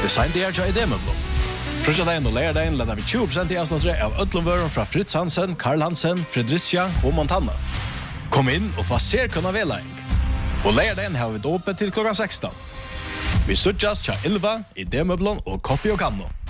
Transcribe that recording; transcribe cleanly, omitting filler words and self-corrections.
Design det är idémöbler. Första dagen och lärdagen laddar vi 20% i avsnittet av ödlomvören från Fritz Hansen, Karl Hansen, Fredricia och Montana. Kom in och få se kunna välägg. Och lärdagen har vi då öppet till klockan 16. Vi sötjas tja 11 i idémöblen och Copy och Kanno.